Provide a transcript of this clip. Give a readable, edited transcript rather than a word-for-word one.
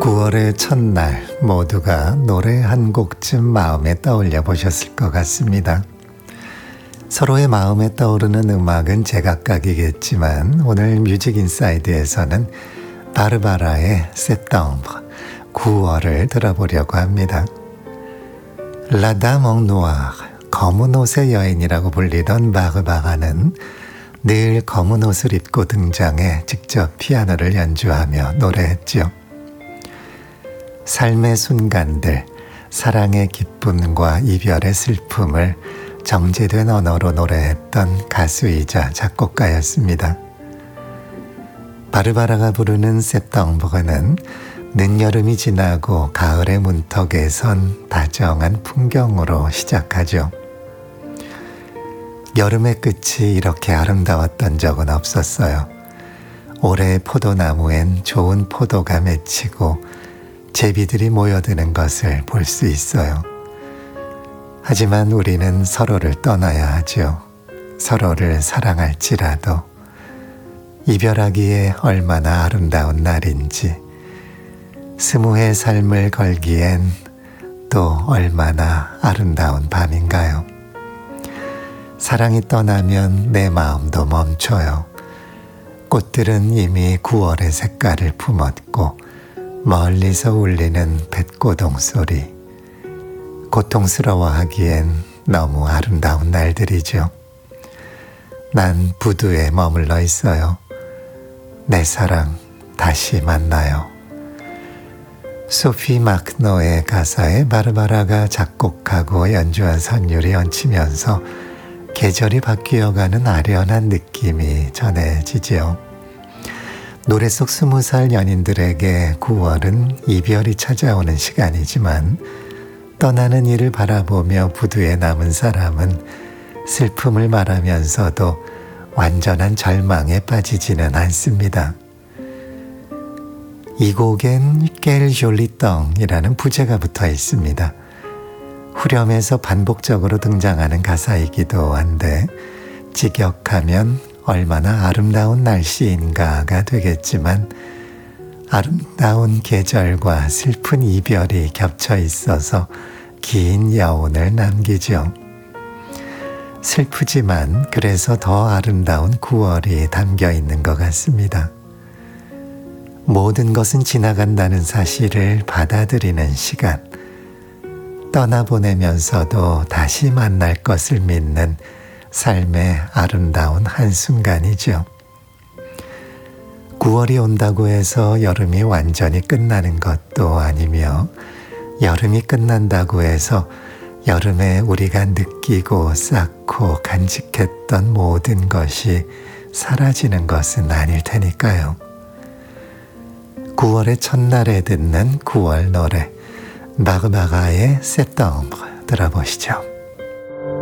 9월의 첫날 모두가 노래 한 곡쯤 마음에 떠올려 보셨을 것 같습니다. 서로의 마음에 떠오르는 음악은 제각각이겠지만 오늘 뮤직 인사이드에서는 바르바라의 Septembre 9월을 들어보려고 합니다. La Dame en Noir, 검은 옷의 여인이라고 불리던 바르바라는 늘 검은 옷을 입고 등장해 직접 피아노를 연주하며 노래했죠. 삶의 순간들, 사랑의 기쁨과 이별의 슬픔을 정제된 언어로 노래했던 가수이자 작곡가였습니다. 바르바라가 부르는 septembre는 늦여름이 지나고 가을의 문턱에 선 다정한 풍경으로 시작하죠. 여름의 끝이 이렇게 아름다웠던 적은 없었어요. 올해 포도나무엔 좋은 포도가 맺히고 제비들이 모여드는 것을 볼 수 있어요. 하지만 우리는 서로를 떠나야 하죠. 서로를 사랑할지라도 이별하기에 얼마나 아름다운 날인지, 스무의 삶을 걸기엔 또 얼마나 아름다운 밤인가요? 사랑이 떠나면 내 마음도 멈춰요. 꽃들은 이미 9월의 색깔을 품었고 멀리서 울리는 뱃고동 소리, 고통스러워하기엔 너무 아름다운 날들이죠. 난 부두에 머물러 있어요. 내 사랑 다시 만나요. 소피 마크노의 가사에 바르바라가 작곡하고 연주한 선율이 얹히면서 계절이 바뀌어가는 아련한 느낌이 전해지지요. 노래 속 20살 연인들에게 9월은 이별이 찾아오는 시간이지만 떠나는 이를 바라보며 부두에 남은 사람은 슬픔을 말하면서도 완전한 절망에 빠지지는 않습니다. 이 곡엔 깰 졸리덩이라는 부제가 붙어 있습니다. 후렴에서 반복적으로 등장하는 가사이기도 한데 직역하면 얼마나 아름다운 날씨인가가 되겠지만 아름다운 계절과 슬픈 이별이 겹쳐 있어서 긴 여운을 남기죠. 슬프지만 그래서 더 아름다운 9월이 담겨 있는 것 같습니다. 모든 것은 지나간다는 사실을 받아들이는 시간, 떠나보내면서도 다시 만날 것을 믿는 삶의 아름다운 한순간이죠. 9월이 온다고 해서 여름이 완전히 끝나는 것도 아니며 여름이 끝난다고 해서 여름에 우리가 느끼고 쌓고 간직했던 모든 것이 사라지는 것은 아닐 테니까요. 9월의 첫날에 듣는 9월 노래 바르바라의 Septembre 들어보시죠.